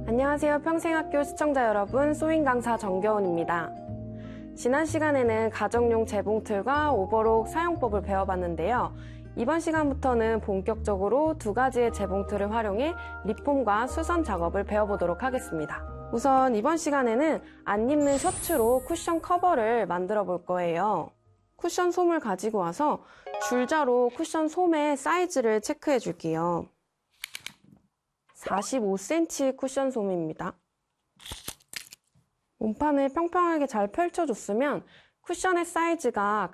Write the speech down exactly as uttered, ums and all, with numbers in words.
안녕하세요. 평생학교 시청자 여러분, 소잉 강사 정겨운입니다. 지난 시간에는 가정용 재봉틀과 오버록 사용법을 배워봤는데요. 이번 시간부터는 본격적으로 두 가지의 재봉틀을 활용해 리폼과 수선 작업을 배워보도록 하겠습니다. 우선 이번 시간에는 안 입는 셔츠로 쿠션 커버를 만들어 볼 거예요. 쿠션 솜을 가지고 와서 줄자로 쿠션 솜의 사이즈를 체크해 줄게요. 사십오 센티미터 쿠션 솜입니다. 몸판을 평평하게 잘 펼쳐줬으면 쿠션의 사이즈가